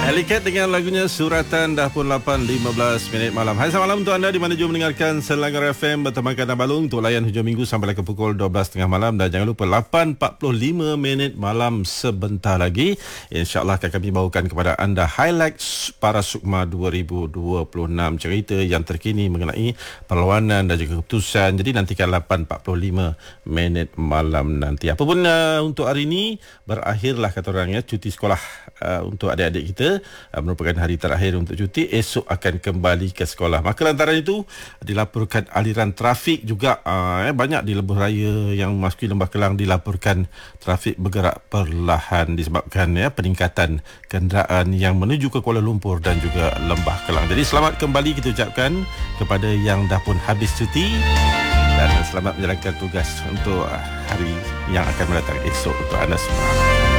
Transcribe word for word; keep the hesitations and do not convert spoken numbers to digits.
Alicat dengan lagunya Suratan. Dah pun lapan lima belas minit malam. Hai, selamat malam untuk anda di mana juga mendengarkan Selangor F M bertemankan Abalung untuk layan hujung minggu sampai ke pukul dua belas tiga puluh malam. Dan jangan lupa lapan empat puluh lima minit malam sebentar lagi, InsyaAllah akan kami bawakan kepada anda highlights para Sukma dua ribu dua puluh enam, cerita yang terkini mengenai perlawanan dan juga keputusan. Jadi nantikan lapan empat puluh lima minit malam nanti. Apapun uh, untuk hari ini, berakhirlah kata orang ya cuti sekolah uh, untuk adik-adik kita. Uh, merupakan hari terakhir untuk cuti. Esok akan kembali ke sekolah. Maka lantaran itu dilaporkan aliran trafik juga uh, eh, banyak di lebuh raya yang memasuki Lembah Kelang dilaporkan trafik bergerak perlahan disebabkan ya peningkatan kenderaan yang menuju ke Kuala Lumpur dan juga Lembah Kelang. Jadi selamat kembali kita ucapkan kepada yang dah pun habis cuti dan selamat menjalankan tugas untuk hari yang akan mendatang esok untuk anda semua.